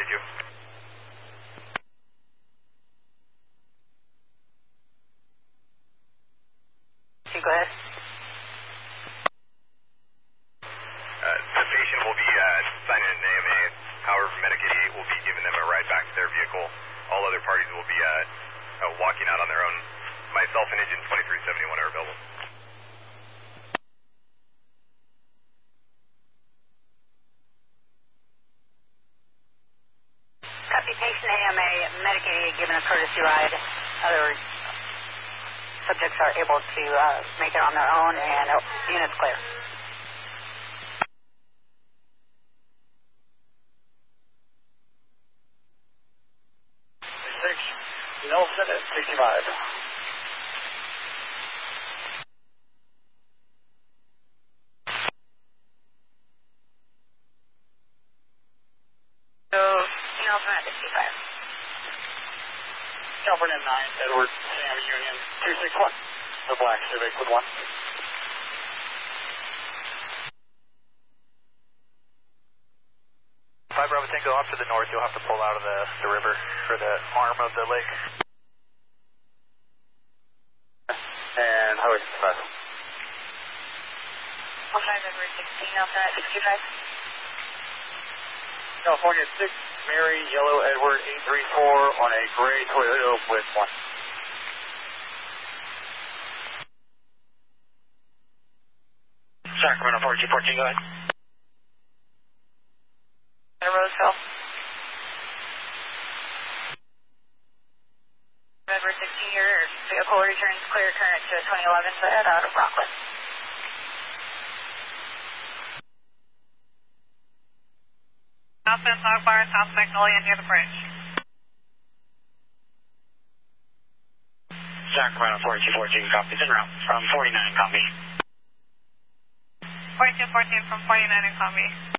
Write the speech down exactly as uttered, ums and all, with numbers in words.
Thank you. Okay, go ahead. Uh, the patient will be uh, signing an A M A. However, Medic eighty-eight will be giving them a ride back to their vehicle. All other parties will be uh, uh, walking out on their own. Myself and Agent twenty-three seventy-one are available. Copy, patient A M A, Medic eighty-eight given a courtesy ride. Other subjects are able to uh, make it on their own, and uh, unit's clear. six, Nelson at sixty-five. So, Nelson at sixty-five. California nine, Edward, Sam Union, two six one. The black Civic with one. five Bravo Tango off to the north, you'll have to pull out of the, the river, or the arm of the lake. And Highway sixty-five. I'll try Edward sixteen, Nelson at sixty-five. California six, Mary, Yellow, Edward, eight three four on a gray Toyota with one. Sacramento four two fourteen, go ahead. Roseville. Edward sixteen, your vehicle returns clear current to twenty eleven, so head out of Rockland. Southwest Dog Bar, South Magnolia near the bridge. Sacramento four two fourteen, copies en route from forty-nine, copy. forty-two fourteen from forty-nine and copy.